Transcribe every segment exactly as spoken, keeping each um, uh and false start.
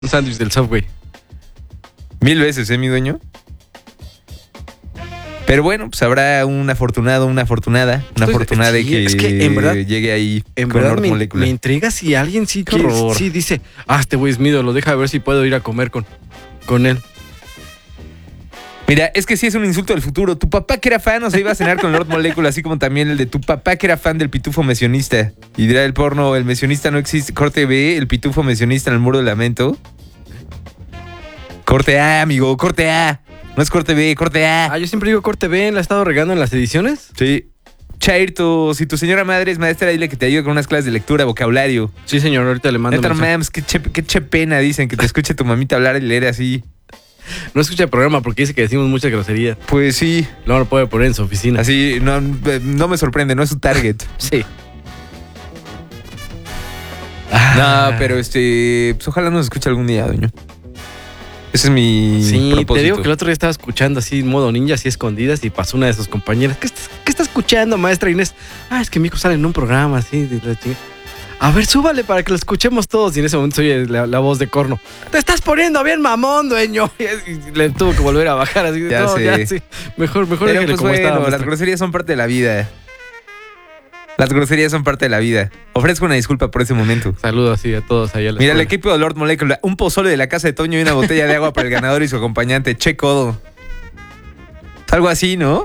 Un sándwich del Subway. Mil veces, ¿eh, mi dueño? Pero bueno, pues habrá un afortunado, una afortunada, una Entonces, afortunada de sí, que, es que en verdad- llegue ahí En con verdad Lord me, Molecula. me intriga si alguien sí, Qué que, horror. sí dice, ah, este güey es mi ídolo, deja ver si puedo ir a comer con, con él. Mira, es que sí es un insulto del futuro. Tu papá que era fan, o sea, iba a cenar con Lord Molecula, así como también el de tu papá que era fan del pitufo mesionista. Y dirá el porno, el mesionista no existe. Corte B, el pitufo mesionista en el muro de lamento. Corte A, amigo, corte A. No es corte B, corte A. Ah, yo siempre digo corte B, ¿la he estado regando en las ediciones? Sí. Chairto, si tu señora madre es maestra, dile que te ayude con unas clases de lectura, vocabulario. Sí, señor, ahorita le mando Neta, no mensaje. mames, qué che, qué che pena, dicen, que te escuche tu mamita hablar y leer así. No escucha el programa porque dice que decimos mucha grosería. Pues sí, Luego lo puede poner en su oficina. así, no, no me sorprende, no es su target. Sí. No, pero este, pues ojalá nos escuche algún día, doño. Ese es mi Sí, propósito. te digo que el otro día estaba escuchando así en modo ninja, así escondidas, y pasó una de sus compañeras. ¿Qué estás, qué está escuchando, maestra Inés? Ah, es que mi hijo sale en un programa así. De la chingada. A ver, súbale para que lo escuchemos todos. Y en ese momento se oye la, la voz de Corno. Te estás poniendo bien mamón, dueño. Y le tuvo que volver a bajar así. De, Ya no, sé. ya sí. Mejor, mejor Pero déjale pues como bueno, estaba, las maestra. groserías son parte de la vida. Las groserías son parte de la vida. Ofrezco una disculpa por ese momento. Saludos así a todos allá. a la Mira, el escuela. equipo de Lord Molecula, un pozole de la casa de Toño y una botella de agua para el ganador y su acompañante. Che codo. Algo así, ¿no?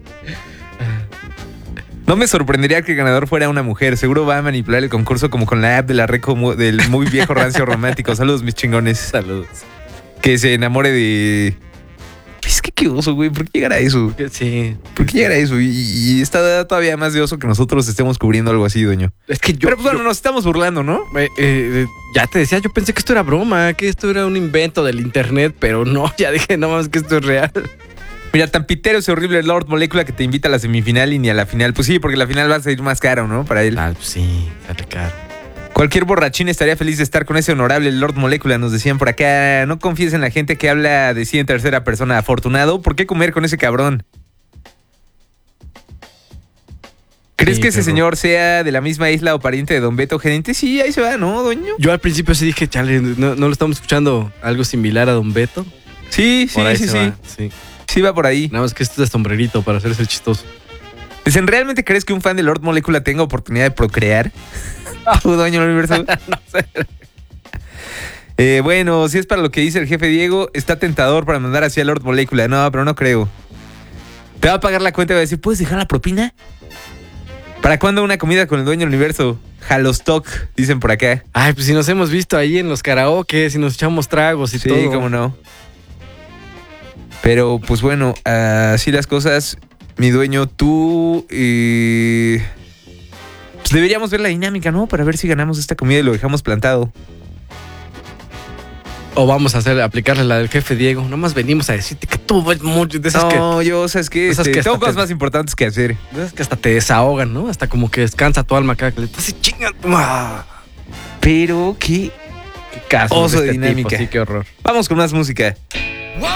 No me sorprendería que el ganador fuera una mujer. Seguro va a manipular el concurso como con la app de la Reco mu- del muy viejo rancio romántico. Saludos, mis chingones. Saludos. Que se enamore de... Es que qué oso, güey. ¿Por qué llegar a eso? Sí. ¿Por qué llegar a eso? Y, y está todavía más de oso que nosotros estemos cubriendo algo así, dueño. Es que yo. Pero pues bueno, yo- nos estamos burlando, ¿no? Eh, eh, ya te decía, yo pensé que esto era broma, que esto era un invento del internet, pero no, ya dije, no más que esto es real. Mira, tan pitero ese horrible Lord Molecula que te invita a la semifinal y ni a la final. Pues sí, porque la final va a salir más caro, ¿no? Para él. Ah, pues sí, sale caro. Cualquier borrachín estaría feliz de estar con ese honorable Lord Molecula, nos decían por acá. No confíes en la gente que habla de sí en tercera persona. Afortunado, ¿por qué comer con ese cabrón? ¿Crees Sí, que ese qué horror. señor sea de la misma isla o pariente de Don Beto Gerente? Sí, ahí se va, ¿no, doño? Yo al principio sí dije, chale, no, no lo estamos escuchando algo similar a Don Beto. Sí, sí, Por ahí sí, se sí. va, sí. Sí va por ahí. Nada más que esto es de sombrerito para hacerse el chistoso. Dicen, ¿realmente crees que un fan de Lord Molecula tenga oportunidad de procrear? ¿Tú, dueño del universo? No sé. Eh, bueno, si es para lo que dice el jefe Diego, está tentador para mandar hacia Lord Molecula. No, pero no creo. Te va a pagar la cuenta y va a decir, ¿puedes dejar la propina? ¿Para cuándo una comida con el dueño del universo? Halostock, dicen por acá. Ay, pues si nos hemos visto ahí en los karaoke, si nos echamos tragos y Sí, todo. cómo no. Pero, pues bueno, así las cosas. Mi dueño, tú... eh, pues deberíamos ver la dinámica, ¿no? Para ver si ganamos esta comida y lo dejamos plantado. O vamos a hacer, aplicarle la del jefe Diego. Nomás venimos a decirte que tú ves mucho de esas que... No, yo, ¿sabes qué? esas Este, que hasta tengo cosas te- más importantes que hacer. de esas que hasta te desahogan, ¿no? Hasta como que descansa tu alma acá. Que le así, chinga. Pero, ¿qué? Qué caso Oso de de este dinámica. tipo, sí, qué horror. Vamos con más música.